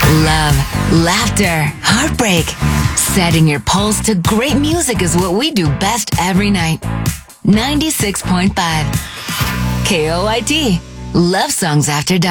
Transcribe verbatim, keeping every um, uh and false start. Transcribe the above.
Love, laughter, heartbreak. Setting your pulse to great music is what we do best every night. ninety-six point five K O I T. Love songs after dark.